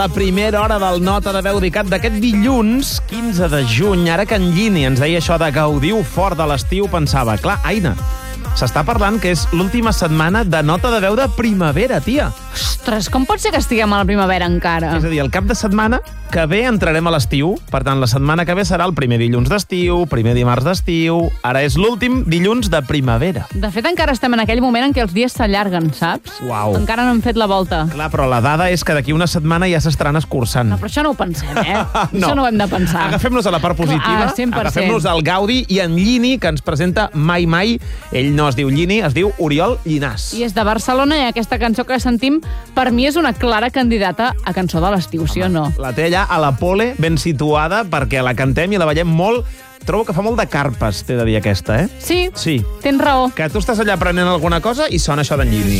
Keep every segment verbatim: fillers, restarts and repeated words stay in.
La primera hora del Nota de Veu d'Icat d'aquest dilluns, quinze de juny. Ara que en Llini ens deia això de gaudiu fort de l'estiu, pensava, clar, Aina, s'està parlant que és l'última setmana de Nota de Veu de primavera, tia. Ostres, com pot ser que estiguem a la primavera encara? És a dir, el cap de setmana que ve entrarem a l'estiu. Per tant, la setmana que ve serà el primer dilluns d'estiu, primer dimarts d'estiu. Ara és l'últim dilluns de primavera. De fet, encara estem en aquell moment en què els dies s'allarguen, saps? Uau. Encara no hem fet la volta. Clar, però la dada és que d'aquí una setmana ja s'estaran escurçant. No, però això no ho pensem, eh? No. Això no ho hem de pensar. Agafem-nos a la part positiva, Clar, cent per cent. agafem-nos al Gaudi i en Llini, que ens presenta Mai Mai. Ell no es diu Llini, es diu Oriol Llinàs. I és de Barcelona i aquesta cançó que sentim, per mi és una clara candidata a cançó de l'estiu, sí o no? La té allà a la pole, ben situada, perquè la cantem i la ballem molt. Trobo que fa molt de carpes, t'he de dir aquesta, eh? Sí, Sí. tens raó. Que tu estàs allà aprenent alguna cosa i sona això d'en Llini.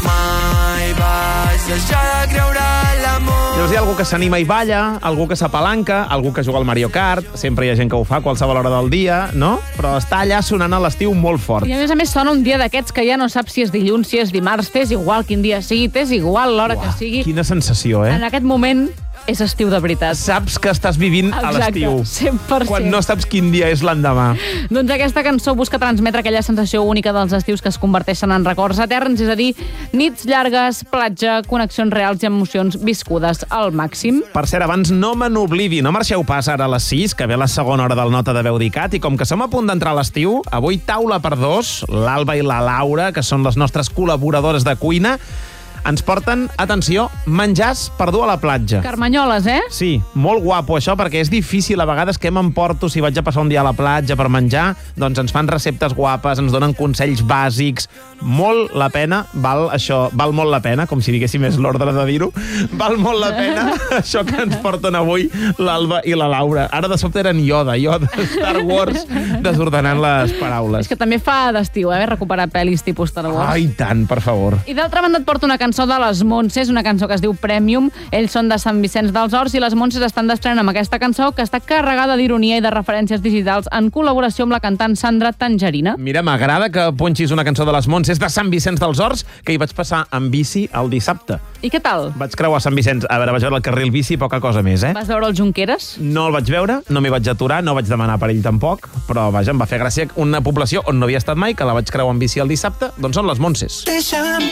Mai vas deixar de creure en l'amor. Llavors hi ha algú que s'anima i balla, algú que s'apalanca, algú que juga al Mario Kart, sempre hi ha gent que ho fa a qualsevol hora del dia, no? Però està allà sonant a l'estiu molt fort. I a més a més sona un dia d'aquests que ja no saps si és dilluns, si és dimarts, t'és igual quin dia sigui, t'és igual l'hora que sigui. Quina sensació, eh? En aquest moment és estiu de veritat. Saps que estàs vivint a l'estiu. Exacte, cent per cent. Quan no saps quin dia és l'endemà. Doncs aquesta cançó busca transmetre aquella sensació única dels estius que es converteixen en records eterns, és a dir, nits llargues, platja, connexions reals i emocions viscudes al màxim. Per cert, abans no me n'oblidi, no marxeu pas ara a les sis, que ve la segona hora del Nota de Veu d'Icat, i com que som a punt d'entrar a l'estiu, avui taula per dos, l'Alba i la Laura, que són les nostres col·laboradores de cuina, ens porten, atenció, menjars per dur a la platja. Carmanyoles, eh? Sí, molt guapo això, perquè és difícil a vegades què m'emporto si vaig a passar un dia a la platja per menjar, doncs ens fan receptes guapes, ens donen consells bàsics, molt la pena, val això, val molt la pena, com si diguéssim és l'ordre de dir-ho, val molt la pena això que ens porten avui l'Alba i la Laura. Ara de sobte eren Yoda, Yoda, Star Wars, desordenant les paraules. És que també fa d'estiu, eh? Recuperar pel·lis tipus Star Wars. Ai, tant, per favor. I d'altra banda et porto una cançó de les Montses, una cançó que es diu Premium. Ells són de Sant Vicenç dels Horts i les Montses estan d'estrena amb aquesta cançó que està carregada d'ironia i de referències digitals en col·laboració amb la cantant Sandra Tangerina. Mira, m'agrada que punxis una cançó de les Montses de Sant Vicenç dels Horts, que hi vaig passar amb bici el dissabte. I què tal? Vaig creuar Sant Vicenç, a veure, vaig veure el carril bici, poca cosa més, eh? Vas veure el Junqueras? No el vaig veure, no m'hi vaig aturar, no vaig demanar per ell tampoc, però vaja, em va fer gràcia una població on no havia estat mai, que la vaig creuar amb bici el dissabte, doncs són les Montses. Deixa'm